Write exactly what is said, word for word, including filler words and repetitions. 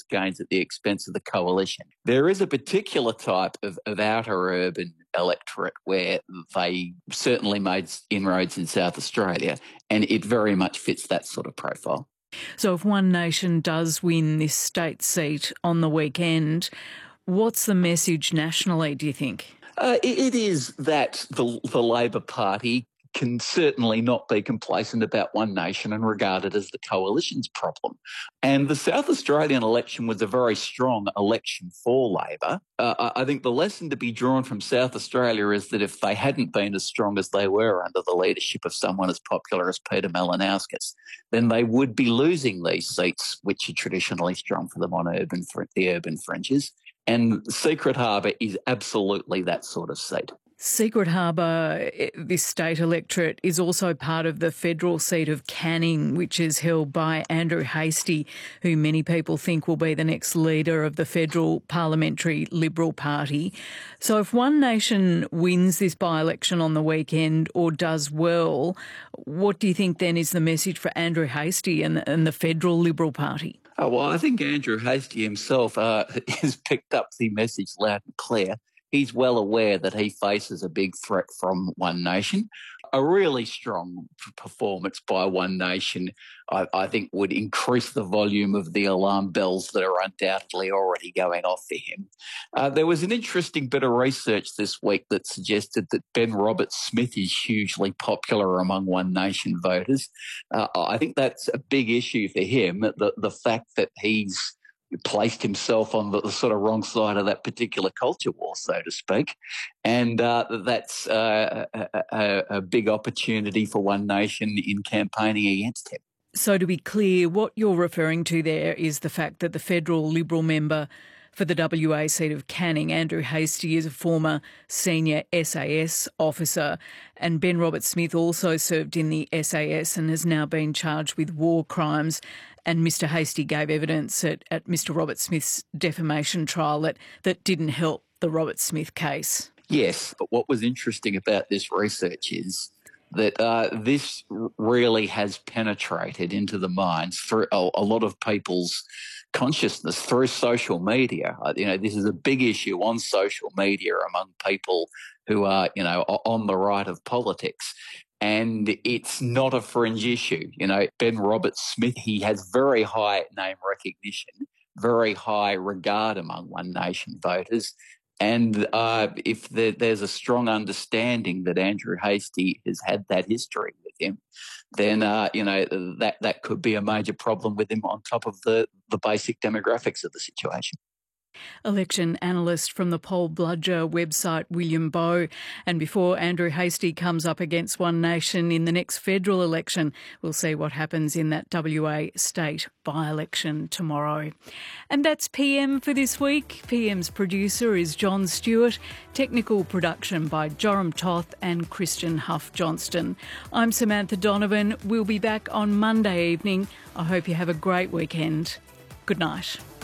gains at the expense of the coalition. There is a particular type of, of outer urban electorate where they certainly made inroads in South Australia, and it very much fits that sort of profile. So if One Nation does win this state seat on the weekend, what's the message nationally, do you think? Uh, it, it is that the, the Labor Party can certainly not be complacent about One Nation and regard it as the coalition's problem. And the South Australian election was a very strong election for Labor. Uh, I think the lesson to be drawn from South Australia is that if they hadn't been as strong as they were under the leadership of someone as popular as Peter Malinauskas, then they would be losing these seats, which are traditionally strong for them on urban the urban fringes. And Secret Harbour is absolutely that sort of seat. Secret Harbour, this state electorate, is also part of the federal seat of Canning, which is held by Andrew Hastie, who many people think will be the next leader of the federal parliamentary Liberal Party. So if One Nation wins this by-election on the weekend or does well, what do you think then is the message for Andrew Hastie and, and the federal Liberal Party? Oh, well, I think Andrew Hastie himself uh, has picked up the message loud and clear. He's well aware that he faces a big threat from One Nation. A really strong performance by One Nation, I, I think, would increase the volume of the alarm bells that are undoubtedly already going off for him. Uh, there was an interesting bit of research this week that suggested that Ben Roberts-Smith is hugely popular among One Nation voters. Uh, I think that's a big issue for him, the, the fact that he's placed himself on the, the sort of wrong side of that particular culture war, so to speak. And uh, that's uh, a, a, a big opportunity for One Nation in campaigning against him. So to be clear, what you're referring to there is the fact that the federal Liberal member for the W A seat of Canning, Andrew Hastie, is a former senior S A S officer, and Ben Roberts-Smith also served in the S A S and has now been charged with war crimes. And Mr Hastie gave evidence at, at Mr Roberts-Smith's defamation trial that, that didn't help the Roberts-Smith case. Yes, but what was interesting about this research is that uh, this really has penetrated into the minds through a, a lot of people's consciousness through social media. Uh, you know, this is a big issue on social media among people who are, you know, on the right of politics. And it's not a fringe issue. You know, Ben Roberts-Smith, he has very high name recognition, very high regard among One Nation voters. And uh, if there, there's a strong understanding that Andrew Hastie has had that history with him, then, uh, you know, that, that could be a major problem with him on top of the, the basic demographics of the situation. Election analyst from the Poll Bludger website, William Bowe. And before Andrew Hastie comes up against One Nation in the next federal election, we'll see what happens in that W A state by-election tomorrow. And that's P M for this week. P M's producer is John Stewart. Technical production by Joram Toth and Christian Huff Johnston. I'm Samantha Donovan. We'll be back on Monday evening. I hope you have a great weekend. Good night.